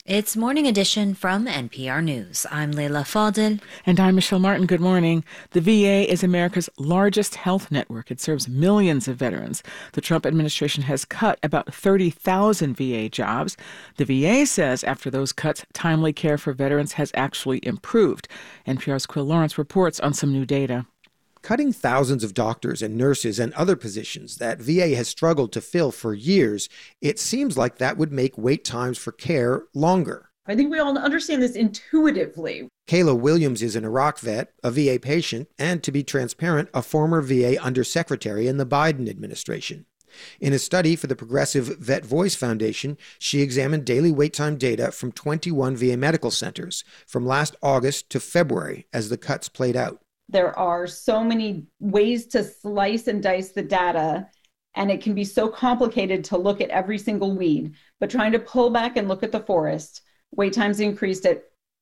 It's Morning Edition from NPR News. I'm Leila Fadel. And I'm Michelle Martin. Good morning. The VA is America's largest health network. It serves millions of veterans. The Trump administration has cut about 30,000 VA jobs. The VA says after those cuts, timely care for veterans has actually improved. NPR's Quill Lawrence reports on some new data. Cutting thousands of doctors and nurses and other positions that VA has struggled to fill for years, it seems like that would make wait times for care longer. I think we all understand this intuitively. Kayla Williams is an Iraq vet, a VA patient, and to be transparent, a former VA undersecretary in the Biden administration. In a study for the Progressive Vet Voice Foundation, she examined daily wait time data from 21 VA medical centers from last August to February as the cuts played out. There are so many ways to slice and dice the data, and it can be so complicated to look at every single weed. But trying to pull back and look at the forest, wait times increased at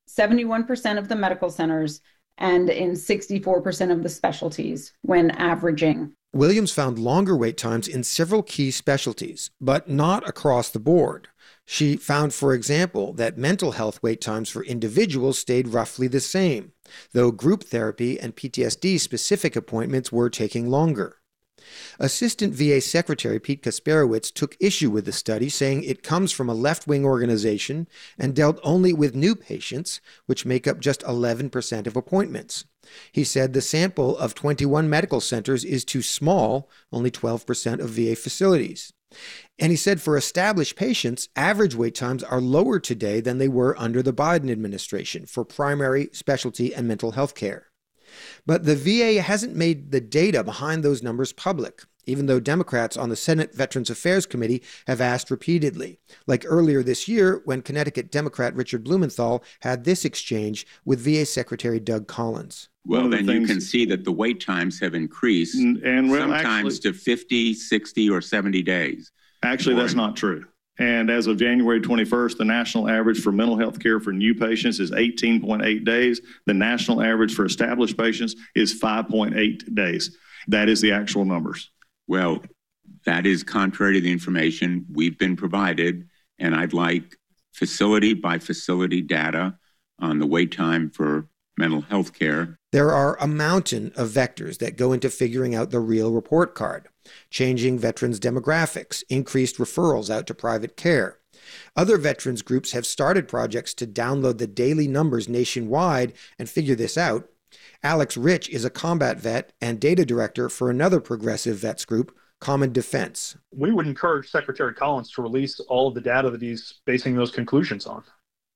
71% of the medical centers and in 64% of the specialties when averaging. Williams found longer wait times in several key specialties, but not across the board. She found, for example, that mental health wait times for individuals stayed roughly the same, though group therapy and PTSD-specific appointments were taking longer. Assistant VA Secretary Pete Kasperowicz took issue with the study, saying it comes from a left-wing organization and dealt only with new patients, which make up just 11% of appointments. He said the sample of 21 medical centers is too small, only 12% of VA facilities. And he said for established patients, average wait times are lower today than they were under the Biden administration for primary, specialty, and mental health care. But the VA hasn't made the data behind those numbers public, even though Democrats on the Senate Veterans Affairs Committee have asked repeatedly, like earlier this year when Connecticut Democrat Richard Blumenthal had this exchange with VA Secretary Doug Collins. Well, then you can see that the wait times have increased, and sometimes to 50, 60, or 70 days. Actually, that's not true. And as of January 21st, the national average for mental health care for new patients is 18.8 days. The national average for established patients is 5.8 days. That is the actual numbers. Well, that is contrary to the information we've been provided, and I'd like facility by facility data on the wait time for mental health care. There are a mountain of vectors that go into figuring out the real report card. Changing veterans' demographics, increased referrals out to private care. Other veterans groups have started projects to download the daily numbers nationwide and figure this out. Alex Rich is a combat vet and data director for another progressive vets group, Common Defense. We would encourage Secretary Collins to release all of the data that he's basing those conclusions on.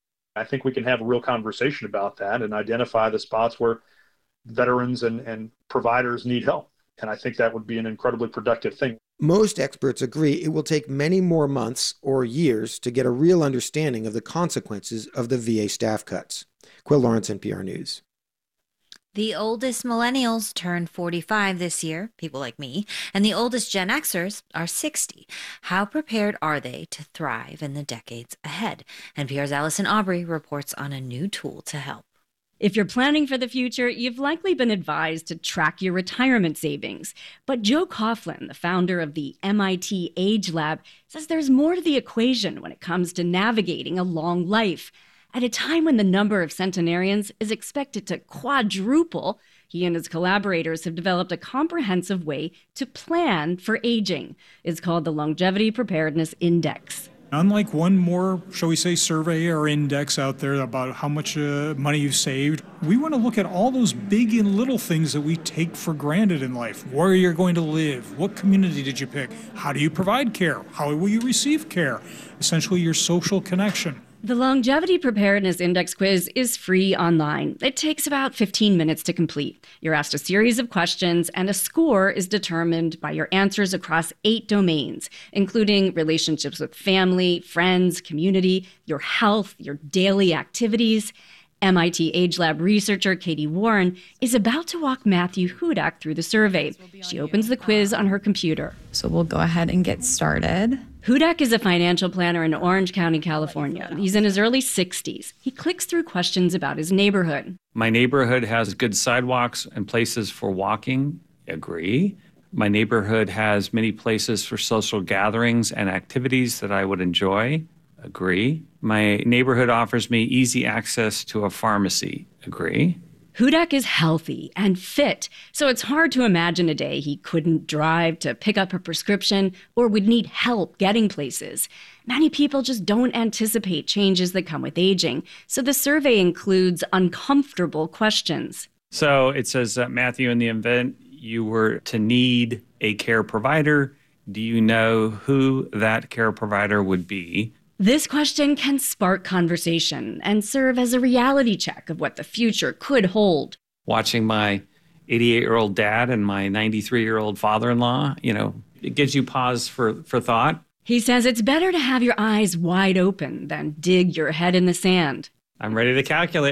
I think we can have a real conversation about that and identify the spots where veterans and providers need help. And I think that would be an incredibly productive thing. Most experts agree it will take many more months or years to get a real understanding of the consequences of the VA staff cuts. Quill Lawrence, NPR News. The oldest millennials turn 45 this year, people like me, and the oldest Gen Xers are 60. How prepared are they to thrive in the decades ahead? NPR's Allison Aubrey reports on a new tool to help. If you're planning for the future, you've likely been advised to track your retirement savings. But Joe Coughlin, the founder of the MIT Age Lab, says there's more to the equation when it comes to navigating a long life. At a time when the number of centenarians is expected to quadruple, he and his collaborators have developed a comprehensive way to plan for aging. It's called the Longevity Preparedness Index. Unlike one more, shall we say, survey or index out there about how much money you've saved, we want to look at all those big and little things that we take for granted in life. Where you're going to live, what community did you pick, how do you provide care, how will you receive care, essentially your social connection. The Longevity Preparedness Index quiz is free online. It takes about 15 minutes to complete. You're asked a series of questions, and a score is determined by your answers across 8 domains, including relationships with family, friends, community, your health, your daily activities. MIT Age Lab researcher Katie Warren is about to walk Matthew Hudak through the survey. She opens the quiz on her computer. So we'll go ahead and get started. Hudak is a financial planner in Orange County, California. He's in his early 60s. He clicks through questions about his neighborhood. My neighborhood has good sidewalks and places for walking. Agree. My neighborhood has many places for social gatherings and activities that I would enjoy. Agree. My neighborhood offers me easy access to a pharmacy. Agree. Hudak is healthy and fit, so it's hard to imagine a day he couldn't drive to pick up a prescription or would need help getting places. Many people just don't anticipate changes that come with aging, so the survey includes uncomfortable questions. So it says, Matthew, in the event you were to need a care provider, do you know who that care provider would be? This question can spark conversation and serve as a reality check of what the future could hold. Watching my 88-year-old dad and my 93-year-old father-in-law, it gives you pause for thought. He says it's better to have your eyes wide open than dig your head in the sand. I'm ready to calculate.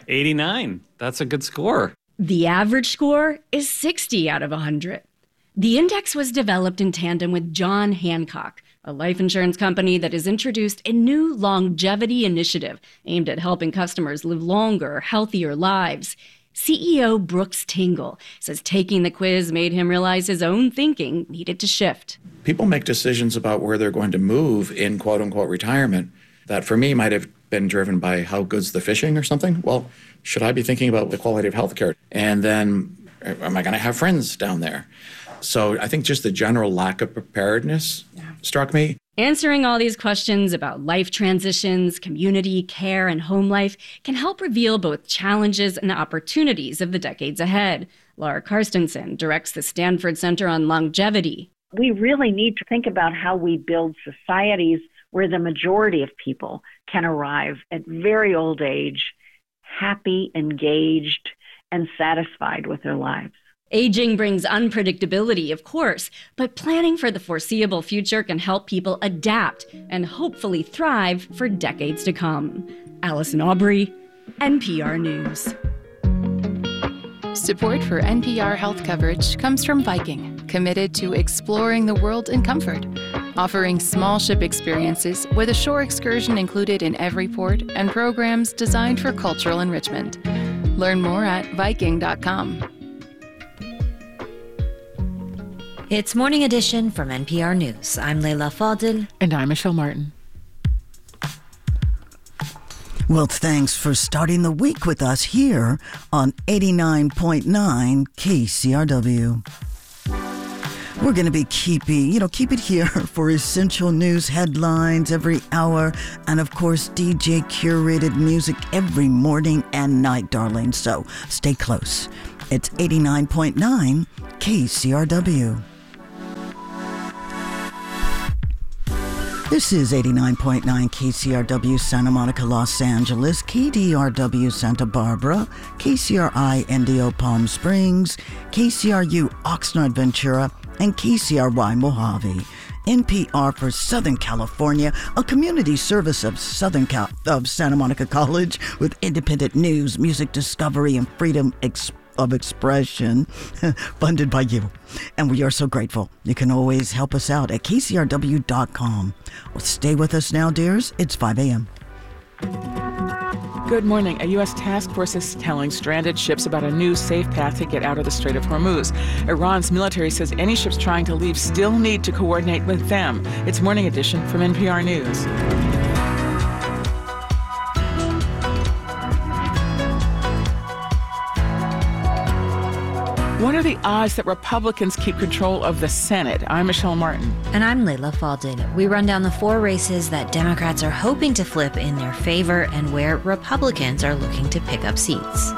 89. That's a good score. The average score is 60 out of 100. The index was developed in tandem with John Hancock, a life insurance company that has introduced a new longevity initiative aimed at helping customers live longer, healthier lives. CEO Brooks Tingle says taking the quiz made him realize his own thinking needed to shift. People make decisions about where they're going to move in quote-unquote retirement that for me might have been driven by how good's the fishing or something. Well, should I be thinking about the quality of healthcare? And then am I going to have friends down there? So I think just the general lack of preparedness struck me. Answering all these questions about life transitions, community, care, and home life can help reveal both challenges and opportunities of the decades ahead. Laura Karstensen directs the Stanford Center on Longevity. We really need to think about how we build societies where the majority of people can arrive at very old age, happy, engaged, and satisfied with their lives. Aging brings unpredictability, of course, but planning for the foreseeable future can help people adapt and hopefully thrive for decades to come. Allison Aubrey, NPR News. Support for NPR health coverage comes from Viking, committed to exploring the world in comfort, offering small ship experiences with a shore excursion included in every port and programs designed for cultural enrichment. Learn more at Viking.com. It's Morning Edition from NPR News. I'm Leila Fadel. And I'm Michelle Martin. Well, thanks for starting the week with us here on 89.9 KCRW. We're going to be keep it here for essential news headlines every hour. And of course, DJ curated music every morning and night, darling. So stay close. It's 89.9 KCRW. This is 89.9 KCRW Santa Monica, Los Angeles, KDRW Santa Barbara, KCRI NDO Palm Springs, KCRU Oxnard Ventura, and KCRY Mojave. NPR for Southern California, a community service of Santa Monica College with independent news, music discovery, and freedom of expression funded by you. And we are so grateful. You can always help us out at kcrw.com. Well, stay with us now, dears. It's 5 a.m. Good morning. A U.S. task force is telling stranded ships about a new safe path to get out of the Strait of Hormuz. Iran's military says any ships trying to leave still need to coordinate with them. It's Morning Edition from NPR News. What are the odds that Republicans keep control of the Senate? I'm Michelle Martin. And I'm Leila Fadel. We run down the 4 races that Democrats are hoping to flip in their favor and where Republicans are looking to pick up seats.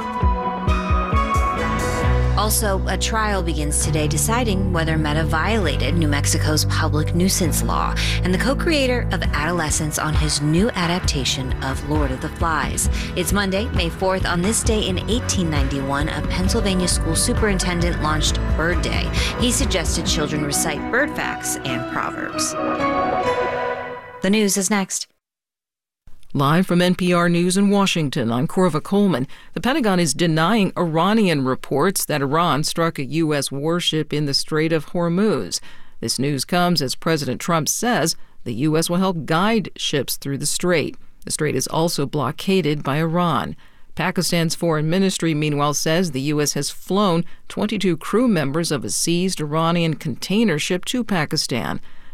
Also, a trial begins today deciding whether Meta violated New Mexico's public nuisance law, and the co-creator of Adolescence on his new adaptation of Lord of the Flies. It's Monday, May 4th. On this day in 1891, a Pennsylvania school superintendent launched Bird Day. He suggested children recite bird facts and proverbs. The news is next. Live from NPR News in Washington, I'm Corva Coleman. The Pentagon is denying Iranian reports that Iran struck a U.S. warship in the Strait of Hormuz. This news comes as President Trump says the U.S. will help guide ships through the strait. The strait is also blockaded by Iran. Pakistan's foreign ministry, meanwhile, says the U.S. has flown 22 crew members of a seized Iranian container ship to Pakistan.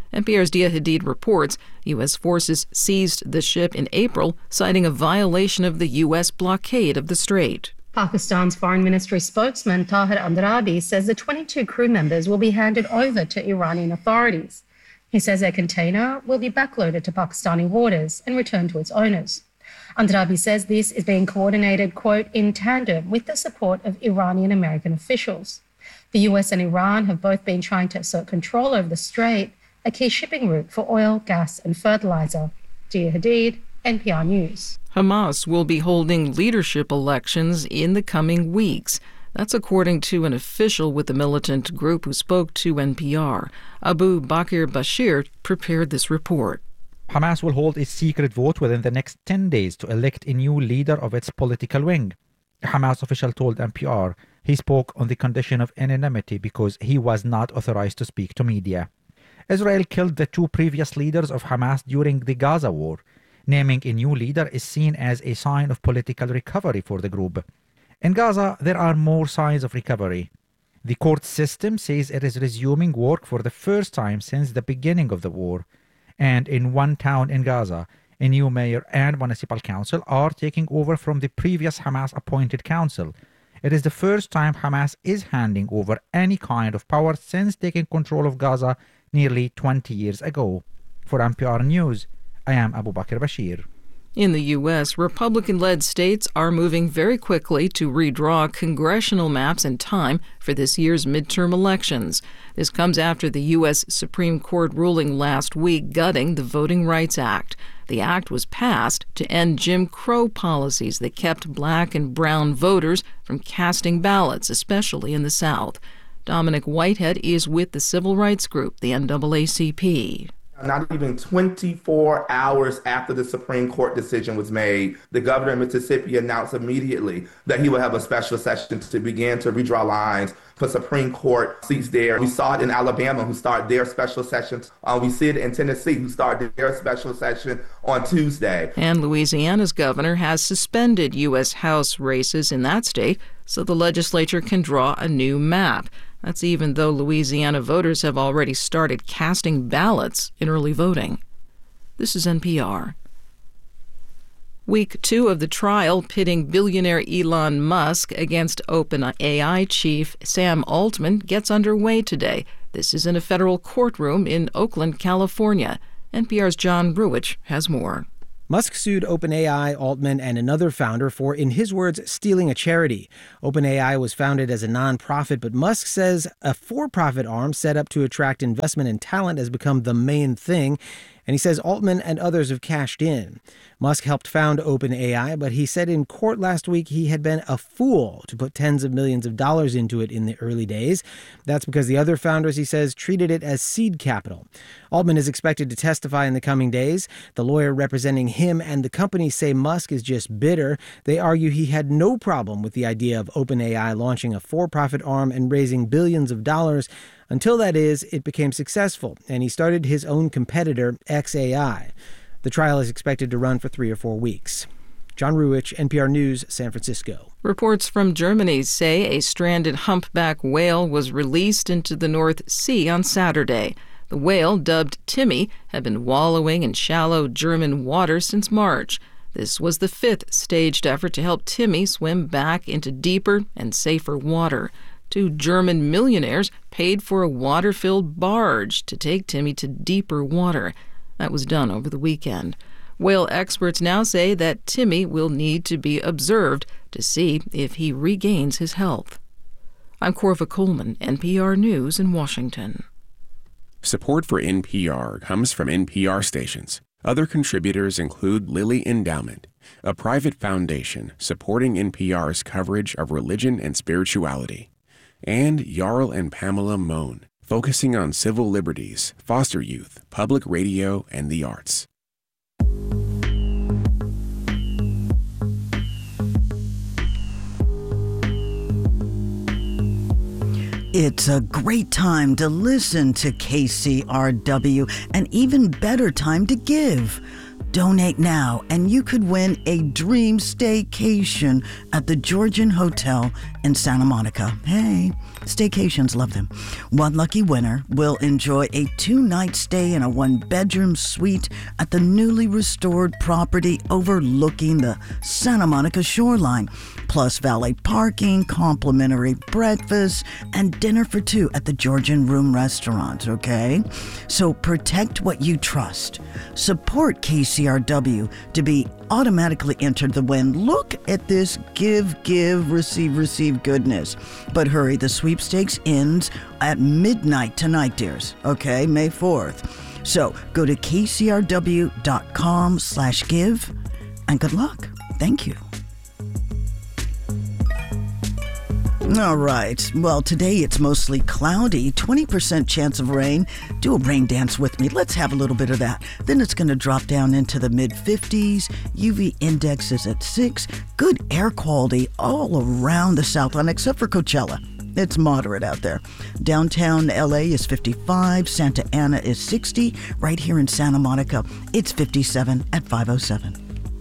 NPR's Dia Hadid reports U.S. forces seized the ship in April, citing a violation of the U.S. blockade of the strait. Pakistan's Foreign Ministry spokesman Tahir Andrabi says the 22 crew members will be handed over to Iranian authorities. He says their container will be backloaded to Pakistani waters and returned to its owners. Andrabi says this is being coordinated, quote, in tandem with the support of Iranian-American officials. The US and Iran have both been trying to assert control over the strait, a key shipping route for oil, gas and fertilizer. Dia Hadid, NPR News. Hamas will be holding leadership elections in the coming weeks. That's according to an official with the militant group who spoke to NPR. Abu Bakr Bashir prepared this report. Hamas will hold a secret vote within the next 10 days to elect a new leader of its political wing. A Hamas official told NPR he spoke on the condition of anonymity because he was not authorized to speak to media. Israel killed the two previous leaders of Hamas during the Gaza war. Naming a new leader is seen as a sign of political recovery for the group. In Gaza, there are more signs of recovery. The court system says it is resuming work for the first time since the beginning of the war. And in one town in Gaza, a new mayor and municipal council are taking over from the previous Hamas-appointed council. It is the first time Hamas is handing over any kind of power since taking control of Gaza nearly 20 years ago. For NPR News, I am Abu Bakr Bashir. In the U.S., Republican-led states are moving very quickly to redraw congressional maps in time for this year's midterm elections. This comes after the U.S. Supreme Court ruling last week gutting the Voting Rights Act. The act was passed to end Jim Crow policies that kept black and brown voters from casting ballots, especially in the South. Dominic Whitehead is with the civil rights group, the NAACP. Not even 24 hours after the Supreme Court decision was made, the governor of Mississippi announced immediately that he would have a special session to begin to redraw lines for Supreme Court seats there. We saw it in Alabama, who started their special sessions. We see it in Tennessee, who started their special session on Tuesday. And Louisiana's governor has suspended U.S. House races in that state so the legislature can draw a new map. That's even though Louisiana voters have already started casting ballots in early voting. This is NPR. Week 2 of the trial pitting billionaire Elon Musk against OpenAI chief Sam Altman gets underway today. This is in a federal courtroom in Oakland, California. NPR's John Ruwitch has more. Musk sued OpenAI, Altman, and another founder for, in his words, stealing a charity. OpenAI was founded as a nonprofit, but Musk says a for-profit arm set up to attract investment and talent has become the main thing. And he says Altman and others have cashed in. Musk helped found OpenAI, but he said in court last week he had been a fool to put tens of millions of dollars into it in the early days. That's because the other founders, he says, treated it as seed capital. Altman is expected to testify in the coming days. The lawyer representing him and the company say Musk is just bitter. They argue he had no problem with the idea of OpenAI launching a for-profit arm and raising billions of dollars. Until, that is, it became successful, and he started his own competitor, xAI. The trial is expected to run for 3 or 4 weeks. John Ruwitch, NPR News, San Francisco. Reports from Germany say a stranded humpback whale was released into the North Sea on Saturday. The whale, dubbed Timmy, had been wallowing in shallow German water since March. This was the 5th staged effort to help Timmy swim back into deeper and safer water. 2 German millionaires paid for a water-filled barge to take Timmy to deeper water. That was done over the weekend. Whale experts now say that Timmy will need to be observed to see if he regains his health. I'm Corva Coleman, NPR News in Washington. Support for NPR comes from NPR stations. Other contributors include Lilly Endowment, a private foundation supporting NPR's coverage of religion and spirituality, and Jarl and Pamela Mohn, focusing on civil liberties, foster youth, public radio, and the arts. It's a great time to listen to KCRW, an even better time to give. Donate now, and you could win a dream staycation at the Georgian Hotel in Santa Monica. Hey, staycations, love them. One lucky winner will enjoy a 2-night stay in a 1-bedroom suite at the newly restored property overlooking the Santa Monica shoreline, plus valet parking, complimentary breakfast, and dinner for 2 at the Georgian Room restaurant, okay? So protect what you trust. Support KCRW to be automatically entered the win. Look at this give, receive goodness. But hurry, the sweepstakes ends at midnight tonight, dears. Okay, May 4th. So go to kcrw.com/give and good luck. Thank you. All right. Well, today it's mostly cloudy, 20% chance of rain. Do a rain dance with me. Let's have a little bit of that. Then it's going to drop down into the mid-50s. UV index is at 6. Good air quality all around the Southland, except for Coachella. It's moderate out there. Downtown LA is 55. Santa Ana is 60. Right here in Santa Monica, it's 57 at 5:07.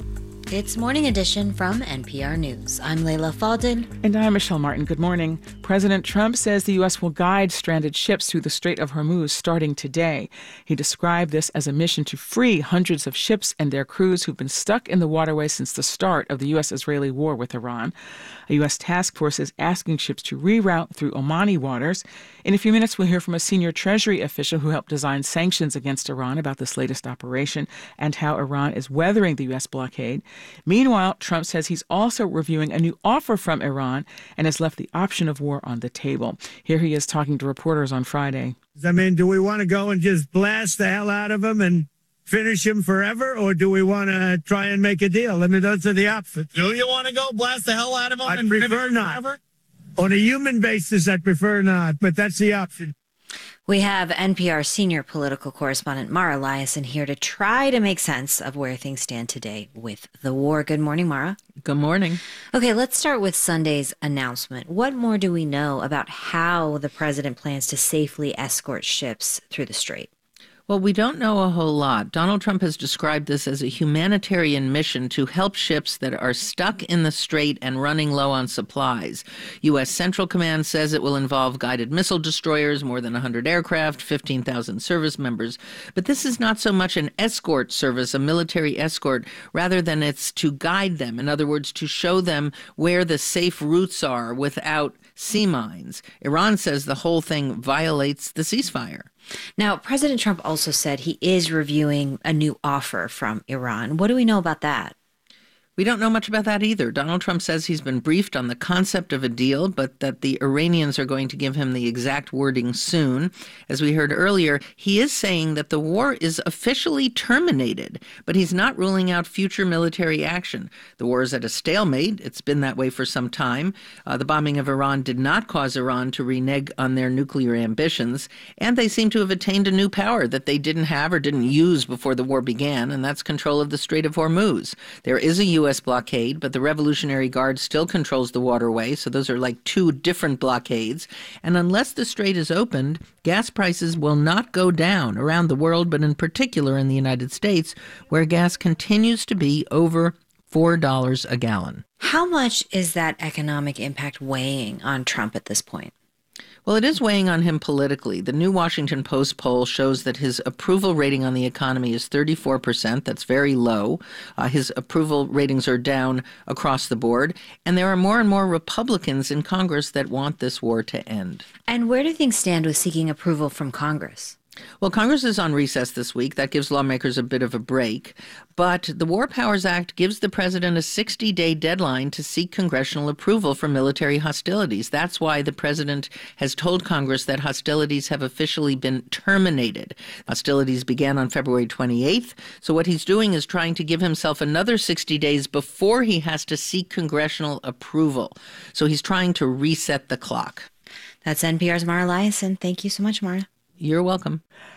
It's Morning Edition from NPR News. I'm Leila Fadel. And I'm Michelle Martin. Good morning. President Trump says the U.S. will guide stranded ships through the Strait of Hormuz starting today. He described this as a mission to free hundreds of ships and their crews who've been stuck in the waterway since the start of the U.S.-Israeli war with Iran. A U.S. task force is asking ships to reroute through Omani waters. In a few minutes, we'll hear from a senior Treasury official who helped design sanctions against Iran about this latest operation and how Iran is weathering the U.S. blockade. Meanwhile, Trump says he's also reviewing a new offer from Iran and has left the option of war on the table. Here he is talking to reporters on Friday. I mean, do we want to go and just blast the hell out of them and finish him forever, or do we want to try and make a deal? I mean, those are the options. Do you want to go blast the hell out of them? I prefer not. Forever? On a human basis, I prefer not, but that's the option. We have NPR senior political correspondent Mara Liasson here to try to make sense of where things stand today with the war. Good morning, Mara. Good morning. Okay, let's start with Sunday's announcement. What more do we know about how the president plans to safely escort ships through the strait? Well, we don't know a whole lot. Donald Trump has described this as a humanitarian mission to help ships that are stuck in the strait and running low on supplies. U.S. Central Command says it will involve guided missile destroyers, more than 100 aircraft, 15,000 service members. But this is not so much an escort service, a military escort, rather than it's to guide them. In other words, to show them where the safe routes are without sea mines. Iran says the whole thing violates the ceasefire. Now, President Trump also said he is reviewing a new offer from Iran. What do we know about that? We don't know much about that either. Donald Trump says he's been briefed on the concept of a deal, but that the Iranians are going to give him the exact wording soon. As we heard earlier, he is saying that the war is officially terminated, but he's not ruling out future military action. The war is at a stalemate. It's been that way for some time. The bombing of Iran did not cause Iran to renege on their nuclear ambitions, and they seem to have attained a new power that they didn't have or didn't use before the war began, and that's control of the Strait of Hormuz. There is a U.S. blockade, but the Revolutionary Guard still controls the waterway, so those are like two different blockades. And unless the strait is opened, gas prices will not go down around the world, but in particular in the United States, where gas continues to be over $4 a gallon. How much is that economic impact weighing on Trump at this point? Well, it is weighing on him politically. The new Washington Post poll shows that his approval rating on the economy is 34%. That's very low. His approval ratings are down across the board. And there are more and more Republicans in Congress that want this war to end. And where do things stand with seeking approval from Congress? Well, Congress is on recess this week. That gives lawmakers a bit of a break. But the War Powers Act gives the president a 60-day deadline to seek congressional approval for military hostilities. That's why the president has told Congress that hostilities have officially been terminated. Hostilities began on February 28th. So what he's doing is trying to give himself another 60 days before he has to seek congressional approval. So he's trying to reset the clock. That's NPR's Mara Liasson. Thank you so much, Mara. You're welcome.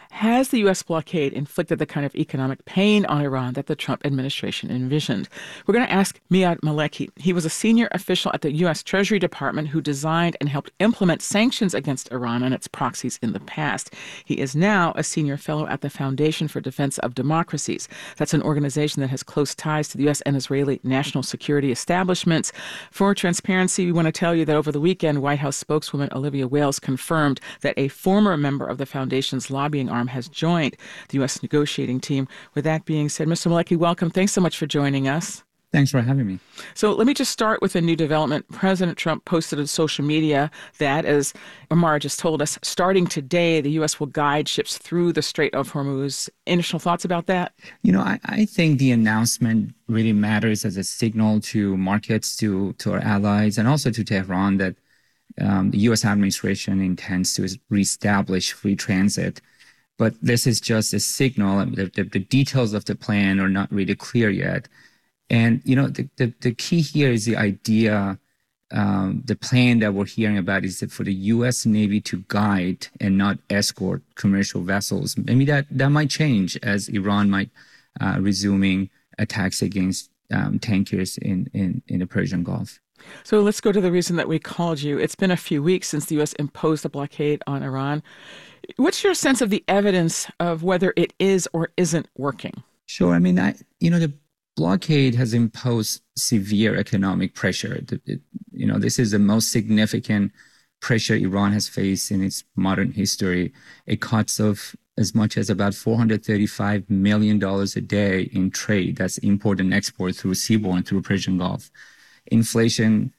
Has the U.S. blockade inflicted the kind of economic pain on Iran that the Trump administration envisioned? We're going to ask Miyad Maleki. He was a senior official at the U.S. Treasury Department who designed and helped implement sanctions against Iran and its proxies in the past. He is now a senior fellow at the Foundation for Defense of Democracies. That's an organization that has close ties to the U.S. and Israeli national security establishments. For transparency, we want to tell you that over the weekend, White House spokeswoman Olivia Wales confirmed that a former member of the foundation's lobbying arm has joined the U.S. negotiating team. With that being said, Mr. Maleki, welcome. Thanks so much for joining us. Thanks for having me. So let me just start with a new development. President Trump posted on social media that, as Amara just told us, starting today, the U.S. will guide ships through the Strait of Hormuz. Initial thoughts about that? You know, I think the announcement really matters as a signal to markets, to our allies, and also to Tehran that the U.S. administration intends to reestablish free transit. But this is just a signal. The details of the plan are not really clear yet. And, you know, the key here is the idea, the plan that we're hearing about is that for the U.S. Navy to guide and not escort commercial vessels. Maybe that might change as Iran might resuming attacks against tankers in the Persian Gulf. So let's go to the reason that we called you. It's been a few weeks since the U.S. imposed a blockade on Iran. What's your sense of the evidence of whether it is or isn't working? Sure. I mean, the blockade has imposed severe economic pressure. This is the most significant pressure Iran has faced in its modern history. It cuts off as much as about $435 million a day in trade. That's import and export through seaborne, through Persian Gulf. Inflation,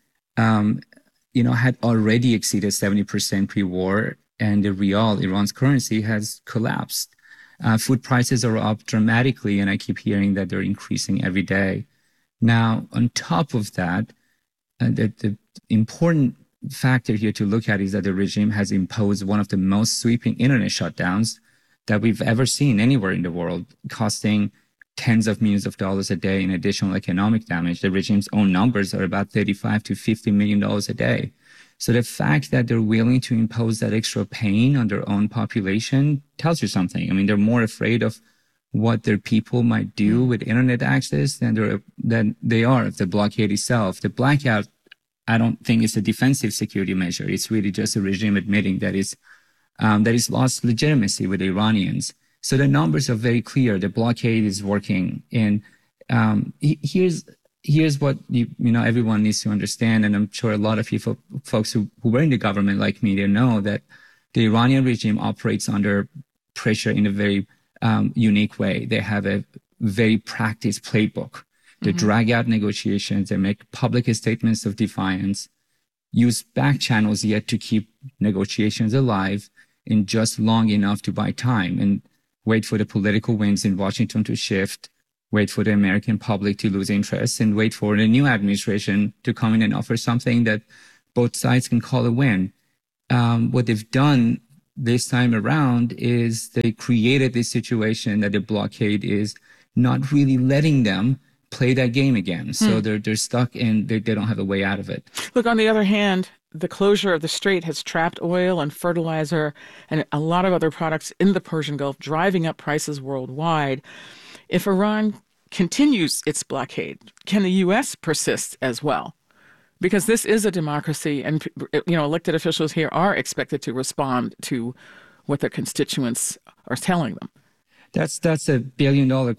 had already exceeded 70% pre-war, and the rial, Iran's currency, has collapsed. Food prices are up dramatically, and I keep hearing that they're increasing every day. Now, on top of that, the important factor here to look at is that the regime has imposed one of the most sweeping internet shutdowns that we've ever seen anywhere in the world, costing tens of millions of dollars a day in additional economic damage. The regime's own numbers are about $35 to $50 million a day. So the fact that they're willing to impose that extra pain on their own population tells you something. I mean, they're more afraid of what their people might do with internet access than they are of the blockade itself. The blackout, I don't think it's a defensive security measure. It's really just a regime admitting that it's lost legitimacy with the Iranians. So the numbers are very clear. The blockade is working. And here's what everyone needs to understand, and I'm sure a lot of people, folks who were in the government like me, they know that the Iranian regime operates under pressure in a very unique way. They have a very practiced playbook. They drag out negotiations, they make public statements of defiance, use back channels yet to keep negotiations alive, and just long enough to buy time and wait for the political winds in Washington to shift, wait for the American public to lose interest, and wait for the new administration to come in and offer something that both sides can call a win. What they've done this time around is they created this situation that the blockade is not really letting them play that game again. So they're stuck and they don't have a way out of it. Look, on the other hand, the closure of the strait has trapped oil and fertilizer and a lot of other products in the Persian Gulf, driving up prices worldwide. If Iran continues its blockade, can the U.S. persist as well? Because this is a democracy, and elected officials here are expected to respond to what their constituents are telling them. That's $1 billion